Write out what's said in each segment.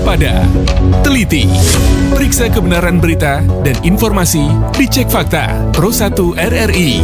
waspada, teliti, periksa kebenaran berita dan informasi, dicek fakta. Pro 1 RRI.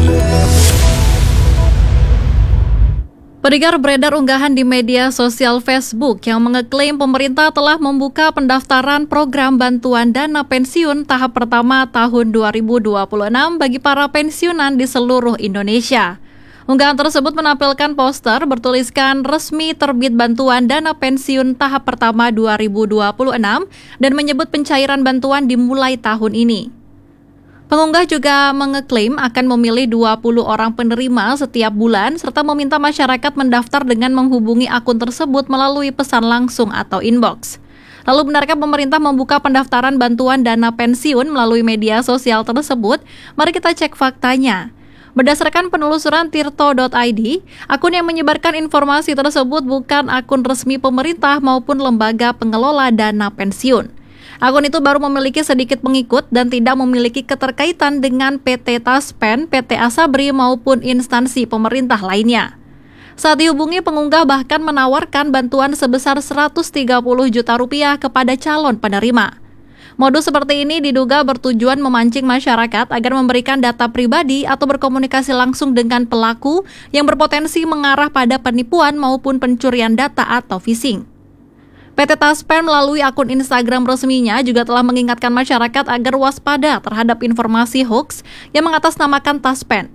Beredar unggahan di media sosial Facebook yang mengeklaim pemerintah telah membuka pendaftaran program bantuan dana pensiun tahap pertama tahun 2026 bagi para pensiunan di seluruh Indonesia. Unggahan tersebut menampilkan poster bertuliskan resmi terbit bantuan dana pensiun tahap pertama 2026 dan menyebut pencairan bantuan dimulai tahun ini. Pengunggah juga mengeklaim akan memilih 20 orang penerima setiap bulan serta meminta masyarakat mendaftar dengan menghubungi akun tersebut melalui pesan langsung atau inbox. Lalu benarkah pemerintah membuka pendaftaran bantuan dana pensiun melalui media sosial tersebut? Mari kita cek faktanya. Berdasarkan penelusuran tirto.id, akun yang menyebarkan informasi tersebut bukan akun resmi pemerintah maupun lembaga pengelola dana pensiun. Akun itu baru memiliki sedikit pengikut dan tidak memiliki keterkaitan dengan PT Taspen, PT Asabri maupun instansi pemerintah lainnya. Saat dihubungi, pengunggah bahkan menawarkan bantuan sebesar Rp130 juta kepada calon penerima. Modus seperti ini diduga bertujuan memancing masyarakat agar memberikan data pribadi atau berkomunikasi langsung dengan pelaku yang berpotensi mengarah pada penipuan maupun pencurian data atau phishing. PT Taspen melalui akun Instagram resminya juga telah mengingatkan masyarakat agar waspada terhadap informasi hoax yang mengatasnamakan Taspen.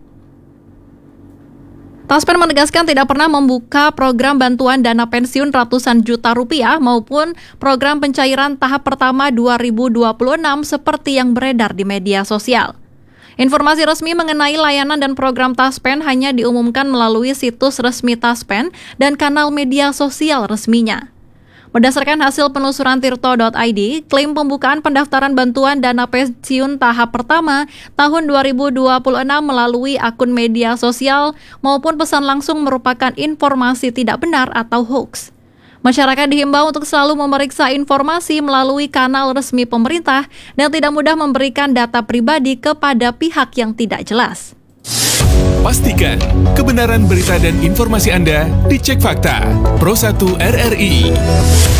Taspen menegaskan tidak pernah membuka program bantuan dana pensiun ratusan juta rupiah maupun program pencairan tahap pertama 2026 seperti yang beredar di media sosial. Informasi resmi mengenai layanan dan program Taspen hanya diumumkan melalui situs resmi Taspen dan kanal media sosial resminya. Berdasarkan hasil penelusuran tirto.id, klaim pembukaan pendaftaran bantuan dana pensiun tahap pertama tahun 2026 melalui akun media sosial maupun pesan langsung merupakan informasi tidak benar atau hoax. Masyarakat dihimbau untuk selalu memeriksa informasi melalui kanal resmi pemerintah dan tidak mudah memberikan data pribadi kepada pihak yang tidak jelas. Pastikan kebenaran berita dan informasi Anda dicek fakta. Pro 1 RRI.